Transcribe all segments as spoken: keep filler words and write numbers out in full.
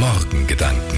Morgengedanken.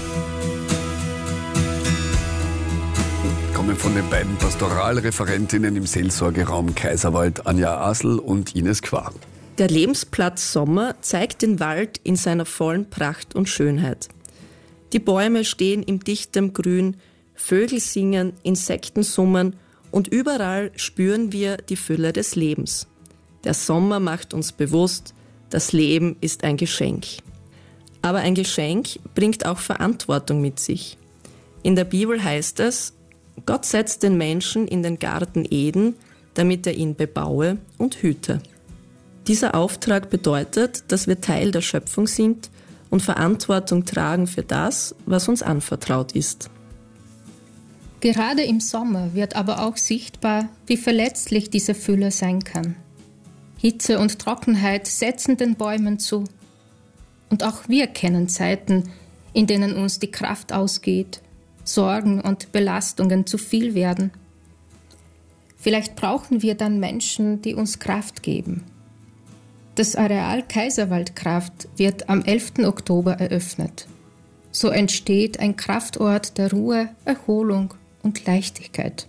Kommen von den beiden Pastoralreferentinnen im Seelsorgeraum Kaiserwald, Anja Asl und Ines Qua. Der Lebensplatz Sommer zeigt den Wald in seiner vollen Pracht und Schönheit. Die Bäume stehen im dichten Grün, Vögel singen, Insekten summen und überall spüren wir die Fülle des Lebens. Der Sommer macht uns bewusst, das Leben ist ein Geschenk. Aber ein Geschenk bringt auch Verantwortung mit sich. In der Bibel heißt es, Gott setzt den Menschen in den Garten Eden, damit er ihn bebaue und hüte. Dieser Auftrag bedeutet, dass wir Teil der Schöpfung sind und Verantwortung tragen für das, was uns anvertraut ist. Gerade im Sommer wird aber auch sichtbar, wie verletzlich diese Fülle sein kann. Hitze und Trockenheit setzen den Bäumen zu. Und auch wir kennen Zeiten, in denen uns die Kraft ausgeht, Sorgen und Belastungen zu viel werden. Vielleicht brauchen wir dann Menschen, die uns Kraft geben. Das Areal Kaiserwaldkraft wird am elften Oktober eröffnet. So entsteht ein Kraftort der Ruhe, Erholung und Leichtigkeit.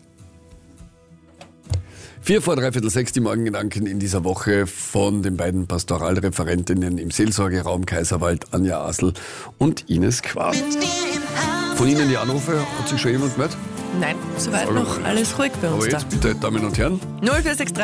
Vier vor dreiviertel sechs die Morgengedanken in dieser Woche von den beiden Pastoralreferentinnen im Seelsorgeraum Kaiserwald, Anja Asl und Ines Qua. Von Ihnen die Anrufe, hat sich schon jemand gemeldet? Nein, soweit noch alles ruhig bei uns Aber da. jetzt bitte, Damen und Herren. null vier sechs drei